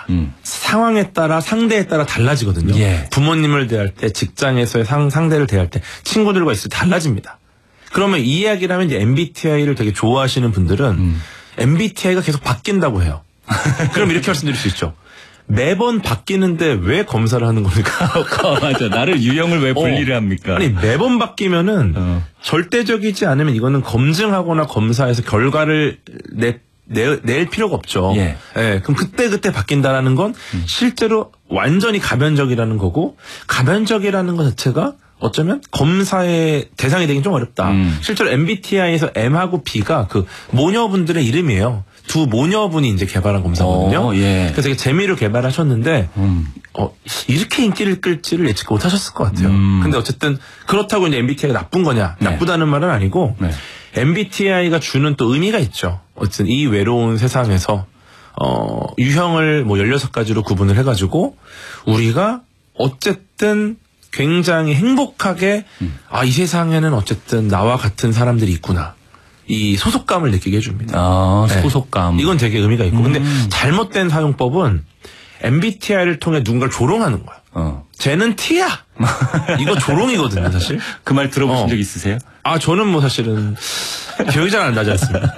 상황에 따라 상대에 따라 달라지거든요. 예. 부모님을 대할 때, 직장에서의 상대를 대할 때, 친구들과 있을 때 달라집니다. 그러면 이 이야기를 하면 이제 MBTI를 되게 좋아하시는 분들은 MBTI가 계속 바뀐다고 해요. 그럼 이렇게 말씀드릴 수 있죠. 매번 바뀌는데 왜 검사를 하는 겁니까? 맞아. 나를 유형을 왜 분리를 합니까? 아니 매번 바뀌면은 절대적이지 않으면 이거는 검증하거나 검사해서 결과를 낼 필요가 없죠. 예. 예, 그럼 그때 바뀐다라는 건 실제로 완전히 가변적이라는 거고, 가변적이라는 것 자체가 어쩌면 검사의 대상이 되긴 좀 어렵다. 실제로 MBTI에서 M하고 B가 그 모녀분들의 이름이에요. 두 모녀분이 이제 개발한 검사거든요. 예. 그래서 되게 재미로 개발하셨는데 이렇게 인기를 끌지를 예측 못하셨을 것 같아요. 근데 어쨌든 그렇다고 이제 MBTI가 나쁜 거냐? 네. 나쁘다는 말은 아니고 네. MBTI가 주는 또 의미가 있죠. 어쨌든 이 외로운 세상에서 유형을 뭐 16가지로 구분을 해가지고 우리가 어쨌든 굉장히 행복하게 이 세상에는 어쨌든 나와 같은 사람들이 있구나. 이 소속감을 느끼게 해줍니다. 소속감. 네. 이건 되게 의미가 있고. 근데 잘못된 사용법은 MBTI를 통해 누군가를 조롱하는 거야. 쟤는 T야. 이거 조롱이거든요, 사실. 그 말 들어보신 적 있으세요? 저는 뭐 사실은 기억이 잘 안 나지 않습니다.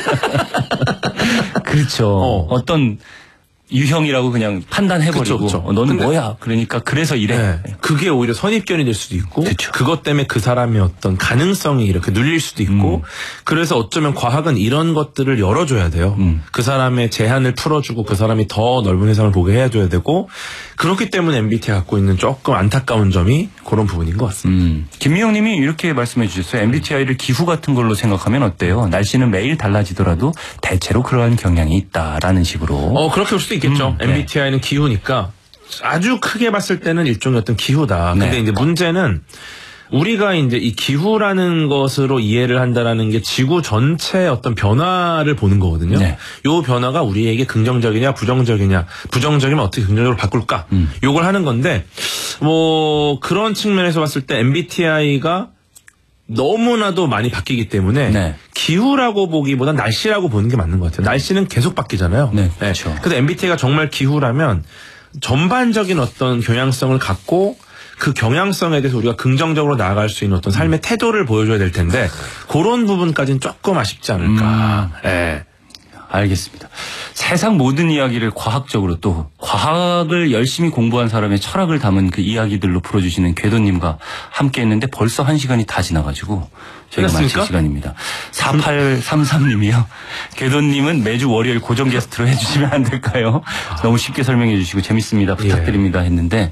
그렇죠. 어떤 유형이라고 그냥 판단해버리고 그쵸. 너는 뭐야? 그러니까 그래서 이래. 네. 그게 오히려 선입견이 될 수도 있고 그쵸. 그것 때문에 그 사람의 어떤 가능성이 이렇게 눌릴 수도 있고 그래서 어쩌면 과학은 이런 것들을 열어줘야 돼요. 그 사람의 제한을 풀어주고 그 사람이 더 넓은 세상을 보게 해줘야 되고 그렇기 때문에 MBTI가 갖고 있는 조금 안타까운 점이 그런 부분인 것 같습니다. 김미영 님이 이렇게 말씀해 주셨어요. MBTI를 기후 같은 걸로 생각하면 어때요? 날씨는 매일 달라지더라도 대체로 그러한 경향이 있다라는 식으로. 그렇게 볼 수도 있겠죠. MBTI는 기후니까 아주 크게 봤을 때는 일종의 어떤 기후다. 근데 이제 문제는 우리가 이제 이 기후라는 것으로 이해를 한다라는 게 지구 전체의 어떤 변화를 보는 거거든요. 네. 요 변화가 우리에게 긍정적이냐 부정적이냐, 부정적이면 어떻게 긍정적으로 바꿀까? 요걸 하는 건데 뭐 그런 측면에서 봤을 때 MBTI가 너무나도 많이 바뀌기 때문에 기후라고 보기보다 날씨라고 보는 게 맞는 것 같아요. 날씨는 계속 바뀌잖아요. 네, 그렇죠. 그래서 MBTI가 정말 기후라면 전반적인 어떤 경향성을 갖고 그 경향성에 대해서 우리가 긍정적으로 나아갈 수 있는 어떤 삶의 태도를 보여줘야 될 텐데 그런 부분까지는 조금 아쉽지 않을까. 알겠습니다. 세상 모든 이야기를 과학적으로 또 과학을 열심히 공부한 사람의 철학을 담은 그 이야기들로 풀어주시는 궤도님과 함께 했는데 벌써 1시간이 다 지나가지고 저희가 마칠 시간입니다. 4833님이요. 궤도님은 매주 월요일 고정 게스트로 해주시면 안 될까요? 너무 쉽게 설명해 주시고 재밌습니다. 부탁드립니다 했는데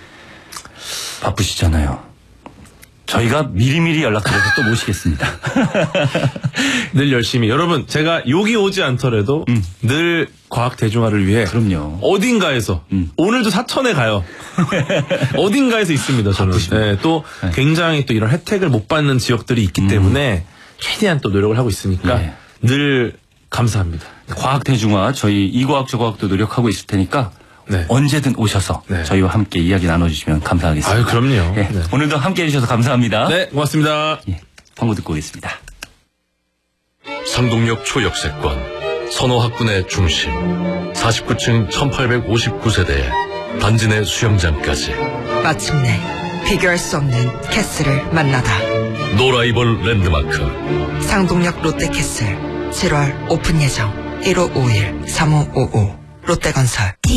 바쁘시잖아요. 저희가 미리미리 연락드려서 또 모시겠습니다. 늘 열심히. 여러분, 제가 욕이 오지 않더라도 늘 과학 대중화를 위해 그럼요. 어딘가에서 오늘도 사천에 가요. 어딘가에서 있습니다. 저는. 네, 또 굉장히 또 이런 혜택을 못 받는 지역들이 있기 때문에 최대한 또 노력을 하고 있으니까 늘 감사합니다. 과학 대중화 저희 이 과학 저 과학도 노력하고 있을 테니까 언제든 오셔서 저희와 함께 이야기 나눠주시면 감사하겠습니다. 그럼요. 오늘도 함께 해주셔서 감사합니다. 네, 고맙습니다. 광고 듣고 오겠습니다. 상동역 초역세권, 선호학군의 중심, 49층 1859세대에 단지 내 수영장까지. 마침내 비교할 수 없는 캐슬을 만나다. 노라이벌 랜드마크 상동역 롯데캐슬 7월 오픈 예정. 1551-3555 롯데건설.